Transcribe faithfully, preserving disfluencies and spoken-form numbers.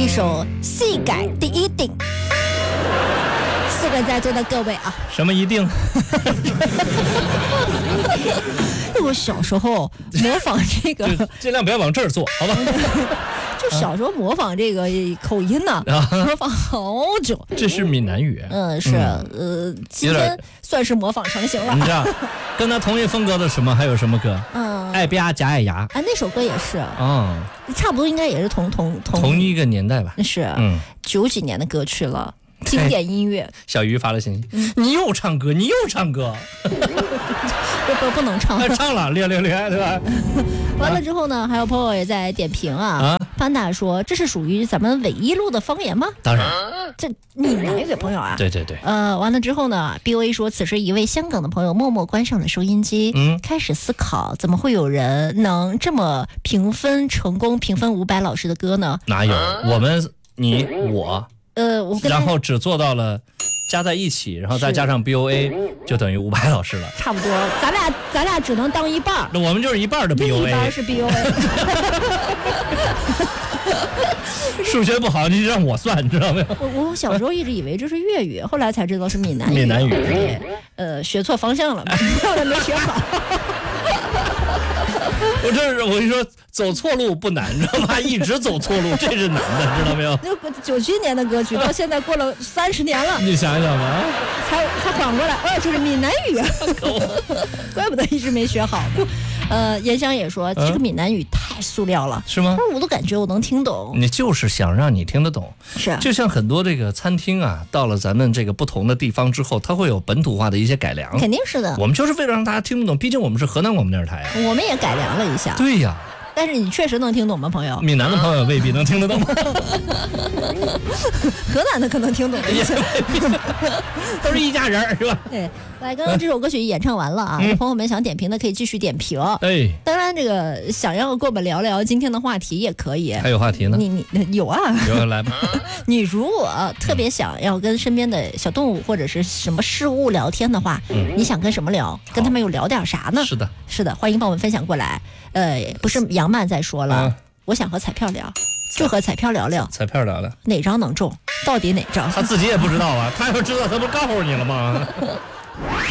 一首戏改第一定。四个在座的各位啊， 什么一定？ 我小时候模仿这个， 尽量不要往这儿坐，好吧？ 就小时候模仿这个口音呢、啊，模仿好久。 这是闽南语。 嗯，是，嗯、呃，今天算是模仿成型了。 你知道，跟他同一风格的什么？还有什么歌？嗯，爱吧夹爱牙。 啊，那首歌也是。 哦， 差不多应该也是同同同同一个年代吧？ 是，嗯，九几年的歌曲了。经典音乐， 小鱼发了信息，嗯、你又唱歌，你又唱歌， 不不不能唱， 唱了六六六，对吧？ 完了之后呢，还有朋友也在点评啊。啊潘达说：“这是属于咱们纬一路的方言吗？” 当然， 这闽南语朋友啊。 对对对。 呃，完了之后呢 ，B O A 说，此时一位香港的朋友默默关上了收音机，嗯，开始思考，怎么会有人能这么评分成功，评分伍佰老师的歌呢？ 哪有？我们你我。 呃，我跟然后只做到了加在一起，然后再加上 B O A， 就等于伍佰老师了。 差不多，咱俩咱俩只能当一半。 那我们就是一半的 B O A， 一半是 B O A。 数学不好，你让我算，你知道没有？ 我我小时候一直以为这是粤语，后来才知道是闽南语。 闽南语， 呃，学错方向了，后来没学好。 我这是我跟你说，走错路不难，你知道吗？一直走错路，这是难的，知道没有？ 就九七年的歌曲，到现在过了三十年了， 你想想吧， 才才缓过来。哦，这是闽南语，怪不得一直没学好呢。呃，严香也说，这个闽南语太塑料了， 是吗？ 我都感觉我能听懂。 你就是想让你听得懂， 是。 就像很多这个餐厅啊，到了咱们这个不同的地方之后，它会有本土化的一些改良。 肯定是的。 我们就是为了让大家听得懂，毕竟我们是河南广播电视台啊。 我们也改良了一下。 对呀。 但是你确实能听懂吗，朋友？ 闽南的朋友未必能听得懂， 河南的可能听懂一些， 都是一家人，是吧？ 对，来，刚刚这首歌曲演唱完了啊，嗯、朋友们想点评的可以继续点评。 哎， 当然，这个想要跟我们聊聊今天的话题也可以。 还有话题呢？ 你你有啊？ 有来吧。 你如果特别想要跟身边的小动物或者是什么事物聊天的话，嗯、你想跟什么聊？跟他们又聊点啥呢？ 是的， 是的，欢迎帮我们分享过来。呃，不是杨曼在说了，啊、我想和彩票聊，就和彩票聊聊， 彩票聊聊哪张能中，到底哪张？ 他自己也不知道啊，他要知道，他不告诉你了吗？